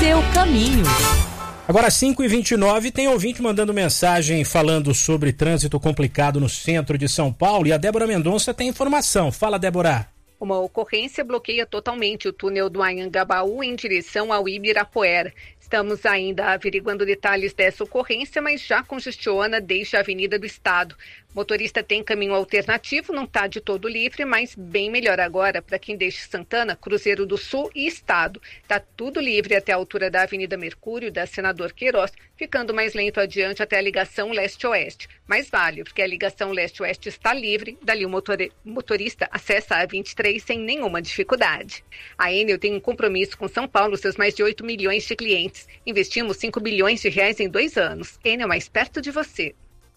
seu caminho. Agora 5h29, tem ouvinte mandando mensagem falando sobre trânsito complicado no centro de São Paulo e a Débora Mendonça tem informação. Fala, Débora. Uma ocorrência bloqueia totalmente o túnel do Anhangabaú em direção ao Ibirapuera. Estamos ainda averiguando detalhes dessa ocorrência, mas já congestiona desde a Avenida do Estado. O motorista tem caminho alternativo, não está de todo livre, mas bem melhor agora para quem deixa Santana, Cruzeiro do Sul e Estado. Está tudo livre até a altura da Avenida Mercúrio, da Senador Queiroz, ficando mais lento adiante até a ligação leste-oeste. Mas vale, porque a ligação leste-oeste está livre, dali o motorista acessa a 23 sem nenhuma dificuldade. A Enel tem um compromisso com São Paulo, seus mais de 8 milhões de clientes. Investimos 5 bilhões de reais em 2 anos. Enel mais perto de você.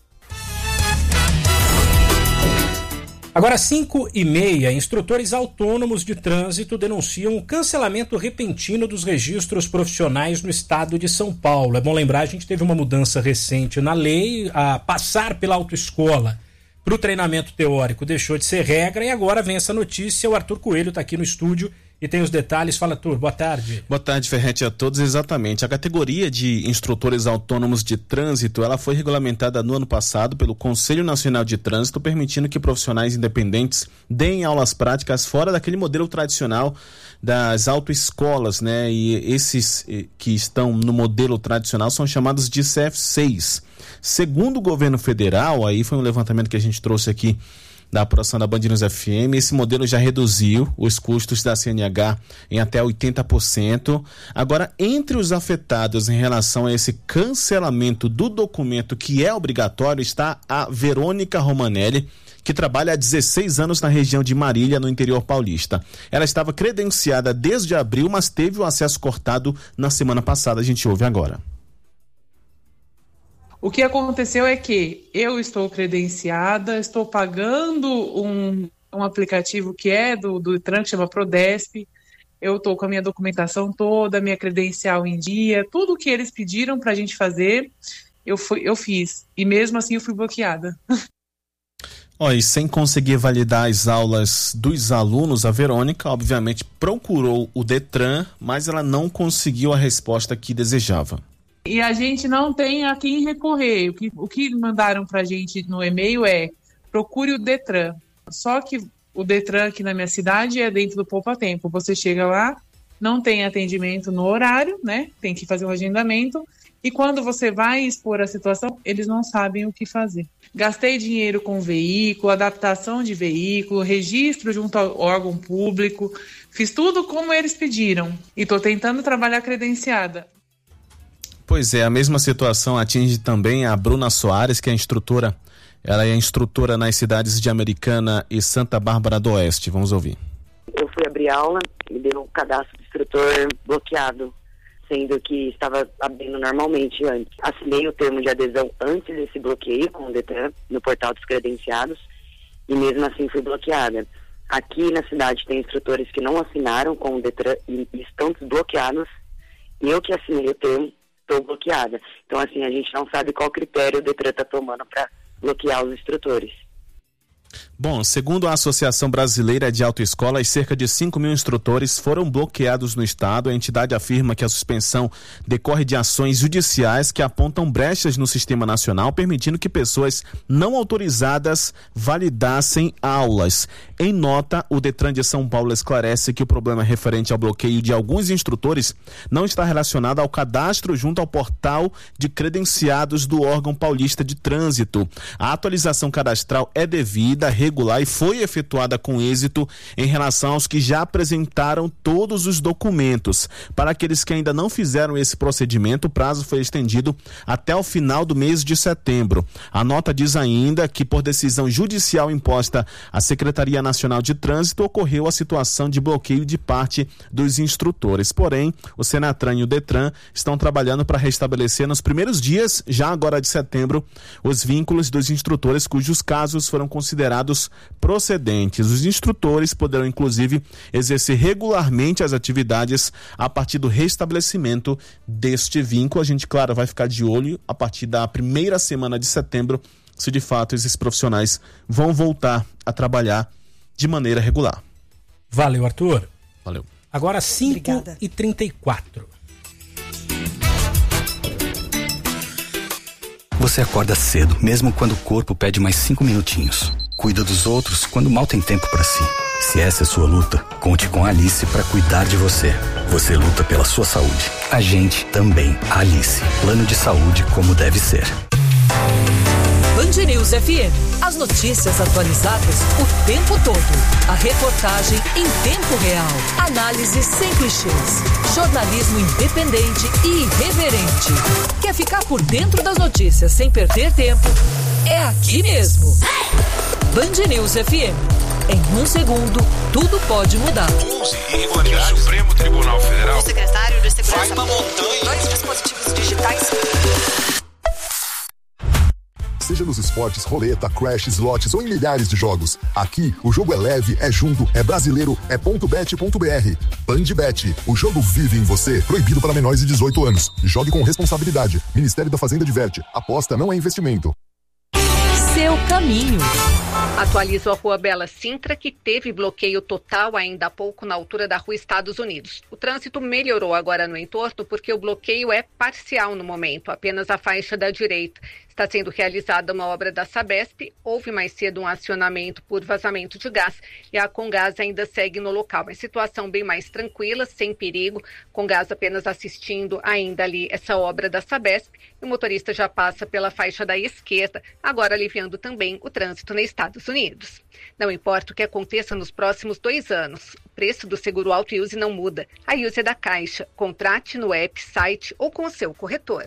Agora 5h30, instrutores autônomos de trânsito denunciam o cancelamento repentino dos registros profissionais no estado de São Paulo. É bom lembrar, a gente teve uma mudança recente na lei, a passar pela autoescola para o treinamento teórico deixou de ser regra e agora vem essa notícia. O Arthur Coelho está aqui no estúdio e tem os detalhes. Fala, Arthur, boa tarde. Boa tarde, Ferretti, a todos. Exatamente. A categoria de instrutores autônomos de trânsito, ela foi regulamentada no ano passado pelo Conselho Nacional de Trânsito, permitindo que profissionais independentes deem aulas práticas fora daquele modelo tradicional das autoescolas, né? E esses que estão no modelo tradicional são chamados de CF6. Segundo o governo federal, aí foi um levantamento que a gente trouxe aqui da apuração da Band News FM, esse modelo já reduziu os custos da CNH em até 80%. Agora, entre os afetados em relação a esse cancelamento do documento que é obrigatório, está a Verônica Romanelli, que trabalha há 16 anos na região de Marília, no interior paulista. Ela estava credenciada desde abril, mas teve o acesso cortado na semana passada. A gente ouve agora. O que aconteceu é que eu estou credenciada, estou pagando um aplicativo que é do Detran, que chama Prodesp. Eu estou com a minha documentação toda, a minha credencial em dia, tudo o que eles pediram para a gente fazer, eu fiz. E mesmo assim eu fui bloqueada. E sem conseguir validar as aulas dos alunos, a Verônica, obviamente, procurou o Detran, mas ela não conseguiu a resposta que desejava. E a gente não tem a quem recorrer. O que mandaram para a gente no e-mail é: procure o Detran. Só que o Detran aqui na minha cidade é dentro do Poupa Tempo. Você chega lá, não tem atendimento no horário, né? Tem que fazer um agendamento. E quando você vai expor a situação, eles não sabem o que fazer. Gastei dinheiro com veículo, adaptação de veículo, registro junto ao órgão público. Fiz tudo como eles pediram. E estou tentando trabalhar credenciada. Pois é, a mesma situação atinge também a Bruna Soares, que é instrutora. Ela é instrutora nas cidades de Americana e Santa Bárbara do Oeste. Vamos ouvir. Eu fui abrir aula e deu um cadastro de instrutor bloqueado, sendo que estava abrindo normalmente antes. Assinei o termo de adesão antes desse bloqueio com o Detran, no portal dos credenciados, e mesmo assim fui bloqueada. Aqui na cidade tem instrutores que não assinaram com o Detran e estão desbloqueados. Eu que assinei o termo, estou bloqueada. Então, assim, a gente não sabe qual critério o Detran está tomando para bloquear os instrutores. Bom, segundo a Associação Brasileira de Autoescolas, cerca de 5 mil instrutores foram bloqueados no estado. A entidade afirma que a suspensão decorre de ações judiciais que apontam brechas no sistema nacional, permitindo que pessoas não autorizadas validassem aulas. Em nota, o Detran de São Paulo esclarece que o problema referente ao bloqueio de alguns instrutores não está relacionado ao cadastro junto ao portal de credenciados do órgão paulista de trânsito. A atualização cadastral é devida, regular e foi efetuada com êxito em relação aos que já apresentaram todos os documentos. Para aqueles que ainda não fizeram esse procedimento, o prazo foi estendido até o final do mês de setembro. A nota diz ainda que, por decisão judicial imposta à Secretaria Nacional de Trânsito, ocorreu a situação de bloqueio de parte dos instrutores. Porém, o Senatran e o Detran estão trabalhando para restabelecer nos primeiros dias, já agora de setembro, os vínculos dos instrutores cujos casos foram considerados procedentes. Os instrutores poderão, inclusive, exercer regularmente as atividades a partir do restabelecimento deste vínculo. A gente, claro, vai ficar de olho a partir da primeira semana de setembro, se de fato esses profissionais vão voltar a trabalhar de maneira regular. Valeu, Arthur. Valeu. Agora 5h34. Você acorda cedo, mesmo quando o corpo pede mais 5 minutinhos. Cuida dos outros quando mal tem tempo para si. Se essa é sua luta, conte com a Alice para cuidar de você. Você luta pela sua saúde. A gente também. Alice. Plano de saúde como deve ser. Band News FM. As notícias atualizadas o tempo todo. A reportagem em tempo real. Análise sem clichês. Jornalismo independente e irreverente. Quer ficar por dentro das notícias sem perder tempo? É aqui mesmo. Band News FM. Em 1 segundo, tudo pode mudar. 11 irregularidades. O Supremo Tribunal Federal. O secretário de Segurança. Vai uma montanha. 2 dispositivos digitais. Seja nos esportes, roleta, crash, slots ou em milhares de jogos. Aqui, o jogo é leve, é junto, é brasileiro, é .bet.br. Bandbet, o jogo vive em você. Proibido para menores de 18 anos. Jogue com responsabilidade. Ministério da Fazenda diverte. Aposta não é investimento. Seu caminho. Atualizo a Rua Bela Sintra, que teve bloqueio total ainda há pouco na altura da Rua Estados Unidos. O trânsito melhorou agora no entorno porque o bloqueio é parcial no momento, apenas a faixa da direita. Está sendo realizada uma obra da Sabesp, houve mais cedo um acionamento por vazamento de gás e a Comgás ainda segue no local. Mas situação bem mais tranquila, sem perigo, Comgás apenas assistindo ainda ali essa obra da Sabesp e o motorista já passa pela faixa da esquerda, agora aliviando também o trânsito nos Estados Unidos. Não importa o que aconteça nos próximos 2 anos, o preço do seguro Auto Use não muda. A Use é da Caixa. Contrate no app, site ou com o seu corretor.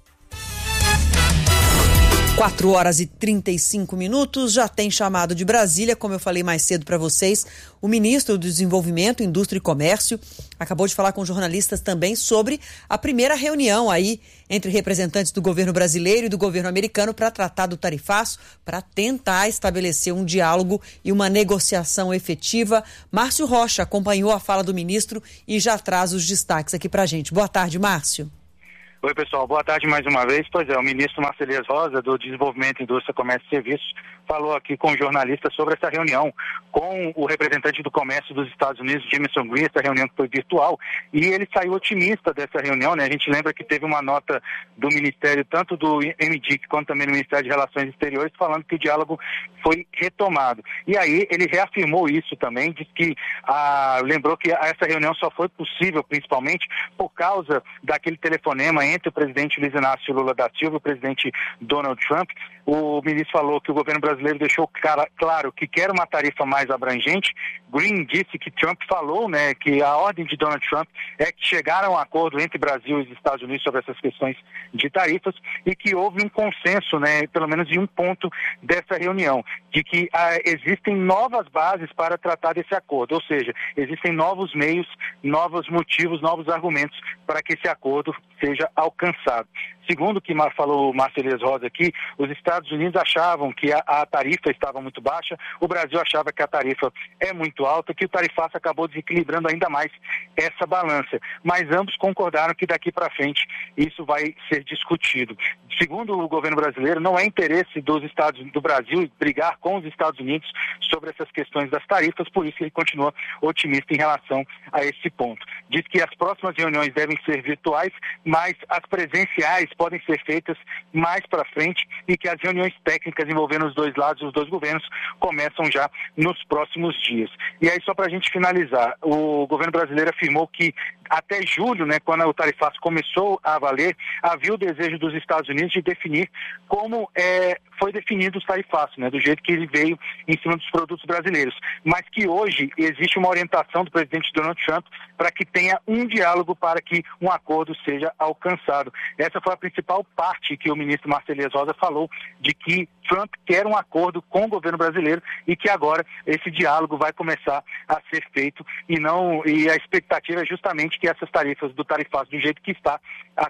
4h35, já tem chamado de Brasília, como eu falei mais cedo para vocês. O ministro do Desenvolvimento, Indústria e Comércio acabou de falar com jornalistas também sobre a primeira reunião aí entre representantes do governo brasileiro e do governo americano para tratar do tarifaço, para tentar estabelecer um diálogo e uma negociação efetiva. Márcio Rocha acompanhou a fala do ministro e já traz os destaques aqui para a gente. Boa tarde, Márcio. Oi, pessoal. Boa tarde mais uma vez. Pois é, o ministro Marcelo Rosa, do Desenvolvimento, Indústria, Comércio e Serviços, falou aqui com jornalistas sobre essa reunião com o representante do comércio dos Estados Unidos, Jameson Green, essa reunião que foi virtual, e ele saiu otimista dessa reunião, né? A gente lembra que teve uma nota do Ministério, tanto do MDIC quanto também do Ministério de Relações Exteriores, falando que o diálogo foi retomado. E aí ele reafirmou isso também, disse que lembrou que essa reunião só foi possível, principalmente, por causa daquele telefonema entre o presidente Luiz Inácio Lula da Silva e o presidente Donald Trump. O ministro falou que o governo brasileiro deixou claro que quer uma tarifa mais abrangente. Green disse que Trump falou, né, que a ordem de Donald Trump é que chegaram a um acordo entre Brasil e os Estados Unidos sobre essas questões de tarifas e que houve um consenso, né, pelo menos em um ponto dessa reunião, de que existem novas bases para tratar desse acordo, ou seja, existem novos meios, novos motivos, novos argumentos para que esse acordo seja alcançado. Segundo o que falou o Marcelo Rosa aqui, os Estados Unidos achavam que a tarifa estava muito baixa, o Brasil achava que a tarifa é muito alta, que o tarifaço acabou desequilibrando ainda mais essa balança. Mas ambos concordaram que daqui para frente isso vai ser discutido. Segundo o governo brasileiro, não é interesse do Brasil brigar com os Estados Unidos sobre essas questões das tarifas, por isso ele continua otimista em relação a esse ponto. Diz que as próximas reuniões devem ser virtuais, mas as presenciais podem ser feitas mais para frente e que as reuniões técnicas envolvendo os dois lados, os dois governos, começam já nos próximos dias. E aí, só para a gente finalizar, o governo brasileiro afirmou que até julho, né, quando o tarifaço começou a valer, havia o desejo dos Estados Unidos de definir como foi definido os tarifaços, né, do jeito que ele veio em cima dos produtos brasileiros. Mas que hoje existe uma orientação do presidente Donald Trump para que tenha um diálogo para que um acordo seja alcançado. Essa foi a principal parte que o ministro Marcelo Rosa falou, de que Trump quer um acordo com o governo brasileiro e que agora esse diálogo vai começar a ser feito e a expectativa é justamente que essas tarifas do tarifaço, do jeito que está,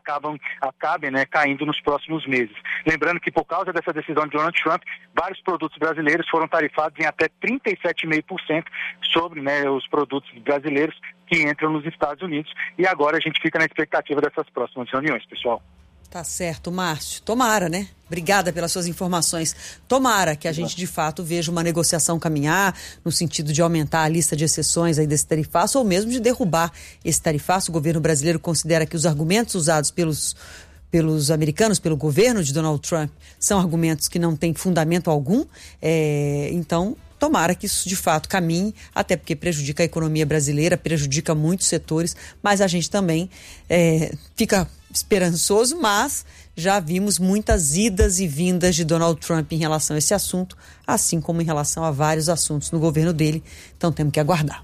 acabem, né, caindo nos próximos meses. Lembrando que por causa dessa decisão de Donald Trump, vários produtos brasileiros foram tarifados em até 37,5% sobre, né, os produtos brasileiros que entram nos Estados Unidos, e agora a gente fica na expectativa dessas próximas reuniões, pessoal. Tá certo, Márcio. Tomara, né? Obrigada pelas suas informações. Tomara que a gente, de fato, veja uma negociação caminhar no sentido de aumentar a lista de exceções aí desse tarifaço ou mesmo de derrubar esse tarifaço. O governo brasileiro considera que os argumentos usados pelos americanos, pelo governo de Donald Trump, são argumentos que não têm fundamento algum. Então, tomara que isso de fato caminhe, até porque prejudica a economia brasileira, prejudica muitos setores, mas a gente também fica esperançoso, mas já vimos muitas idas e vindas de Donald Trump em relação a esse assunto, assim como em relação a vários assuntos no governo dele, então temos que aguardar.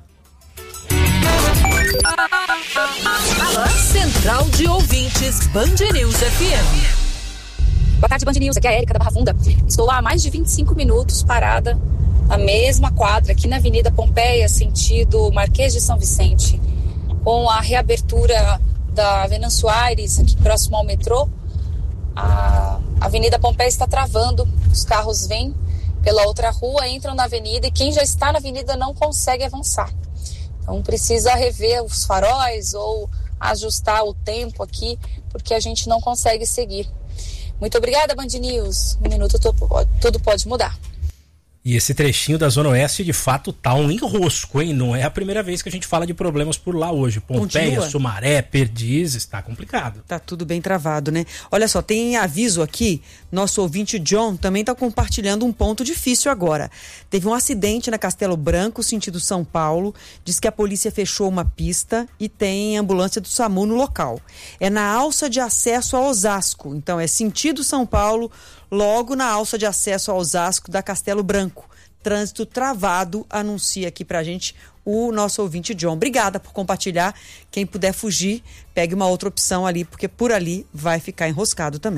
Central de Ouvintes, Band News FM. Boa tarde, Band News. Aqui é a Érica da Barra Funda. Estou lá há mais de 25 minutos parada na mesma quadra, aqui na Avenida Pompeia, sentido Marquês de São Vicente. Com a reabertura da Venâncio Aires, aqui próximo ao metrô, a Avenida Pompeia está travando. Os carros vêm pela outra rua, entram na avenida e quem já está na avenida não consegue avançar. Então precisa rever os faróis ou ajustar o tempo aqui, porque a gente não consegue seguir. Muito obrigada, Band News. Um minuto, tudo pode mudar. E esse trechinho da Zona Oeste, de fato, tá um enrosco, hein? Não é a primeira vez que a gente fala de problemas por lá hoje. Pompeia, Continua. Sumaré, Perdizes, está complicado. Tá tudo bem travado, né? Olha só, tem aviso aqui, nosso ouvinte John também tá compartilhando um ponto difícil agora. Teve um acidente na Castelo Branco, sentido São Paulo, diz que a polícia fechou uma pista e tem ambulância do SAMU no local. É na alça de acesso a Osasco, então é sentido São Paulo, logo na alça de acesso a Osasco da Castelo Branco. Trânsito travado, anuncia aqui pra gente o nosso ouvinte John. Obrigada por compartilhar. Quem puder fugir, pegue uma outra opção ali, porque por ali vai ficar enroscado também.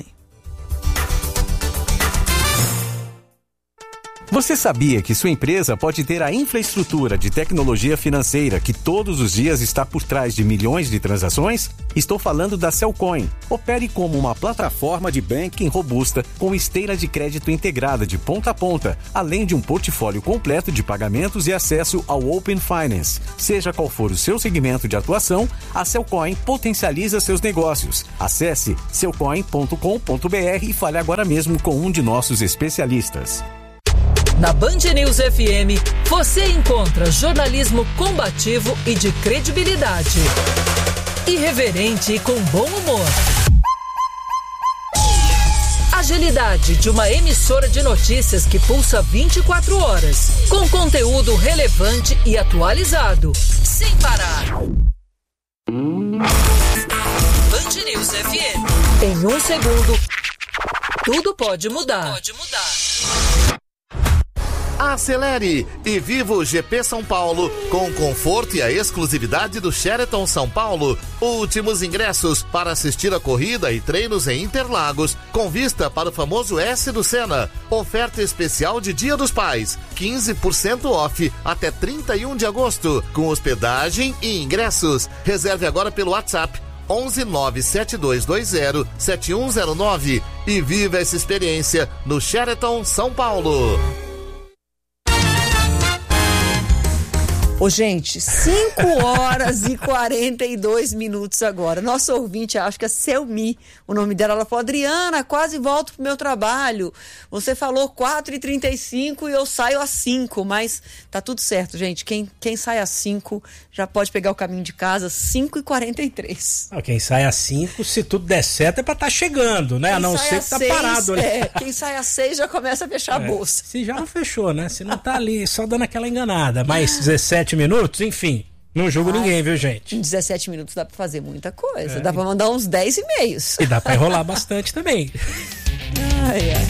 Você sabia que sua empresa pode ter a infraestrutura de tecnologia financeira que todos os dias está por trás de milhões de transações? Estou falando da Cellcoin. Opere como uma plataforma de banking robusta com esteira de crédito integrada de ponta a ponta, além de um portfólio completo de pagamentos e acesso ao Open Finance. Seja qual for o seu segmento de atuação, a Cellcoin potencializa seus negócios. Acesse cellcoin.com.br e fale agora mesmo com um de nossos especialistas. Na Band News FM, você encontra jornalismo combativo e de credibilidade. Irreverente e com bom humor. Agilidade de uma emissora de notícias que pulsa 24 horas, com conteúdo relevante e atualizado, sem parar. Band News FM. Em um segundo, tudo pode mudar. Acelere e viva o GP São Paulo com o conforto e a exclusividade do Sheraton São Paulo. Últimos ingressos para assistir a corrida e treinos em Interlagos, com vista para o famoso S do Senna. Oferta especial de Dia dos Pais, 15% off até 31 de agosto, com hospedagem e ingressos. Reserve agora pelo WhatsApp 11 97220 7109 e viva essa experiência no Sheraton São Paulo. Ô, gente, 5 horas e 42 minutos agora. Nosso ouvinte, acho que é Selmi, o nome dela, ela falou: Adriana, quase volto pro meu trabalho. Você falou 4h35 e eu saio às 5, mas tá tudo certo, gente. Quem sai às 5 já pode pegar o caminho de casa, 5h43. Quem sai às 5, se tudo der certo, é pra estar chegando, né? A não ser que tá parado ali. Quem sai às 6 já começa a fechar a bolsa. Se já não fechou, né? Se não tá ali, só dando aquela enganada. Mas 17 minutos, enfim, não julgo ninguém, viu, gente? Em 17 minutos dá pra fazer muita coisa. Dá pra mandar uns 10 e-mails. E dá pra enrolar bastante também. Ai, ai.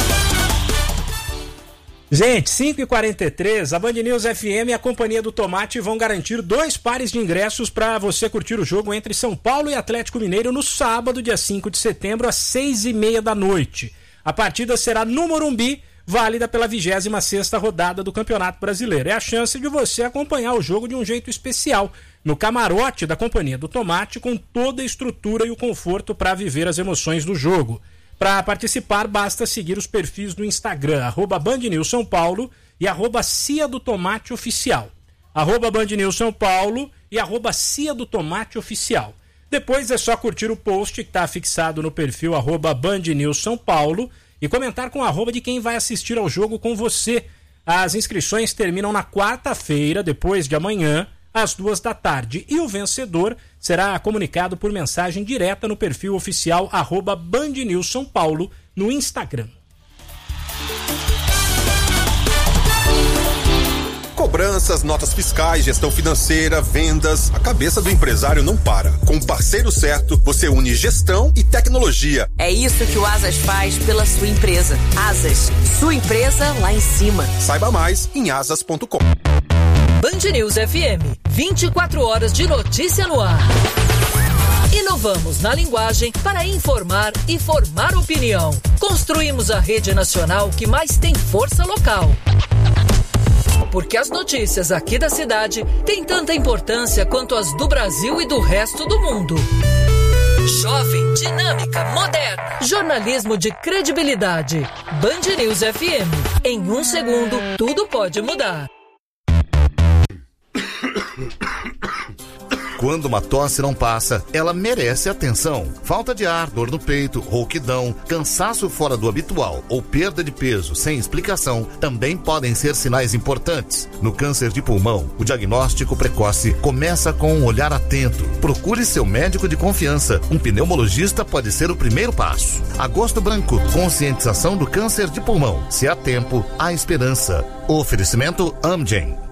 Gente, 5h43, a Band News FM e a Companhia do Tomate vão garantir 2 pares de ingressos para você curtir o jogo entre São Paulo e Atlético Mineiro no sábado, dia 5 de setembro, às 6h30 da noite. A partida será no Morumbi, válida pela 26ª rodada do Campeonato Brasileiro. É a chance de você acompanhar o jogo de um jeito especial, no camarote da Companhia do Tomate, com toda a estrutura e o conforto para viver as emoções do jogo. Para participar, basta seguir os perfis do Instagram, @BandNewsSãoPaulo e @Cia do Tomate Oficial. @BandNewsSãoPaulo e @Cia do Tomate Oficial. Depois é só curtir o post que está fixado no perfil @BandNewsSãoPaulo e comentar com @ de quem vai assistir ao jogo com você. As inscrições terminam na quarta-feira, depois de amanhã, às 14h. E o vencedor será comunicado por mensagem direta no perfil oficial @Band News São Paulo no Instagram. Cobranças, notas fiscais, gestão financeira, vendas, a cabeça do empresário não para. Com o parceiro certo, você une gestão e tecnologia. É isso que o Asas faz pela sua empresa. Asas, sua empresa lá em cima. Saiba mais em asas.com. Band News FM, 24 horas de notícia no ar. Inovamos na linguagem para informar e formar opinião. Construímos a rede nacional que mais tem força local. Porque as notícias aqui da cidade têm tanta importância quanto as do Brasil e do resto do mundo. Jovem, dinâmica, moderna. Jornalismo de credibilidade. Band News FM. Em 1 segundo, tudo pode mudar. Quando uma tosse não passa, ela merece atenção. Falta de ar, dor no peito, rouquidão, cansaço fora do habitual ou perda de peso sem explicação também podem ser sinais importantes. No câncer de pulmão, o diagnóstico precoce começa com um olhar atento. Procure seu médico de confiança. Um pneumologista pode ser o primeiro passo. Agosto Branco, conscientização do câncer de pulmão. Se há tempo, há esperança. Oferecimento Amgen.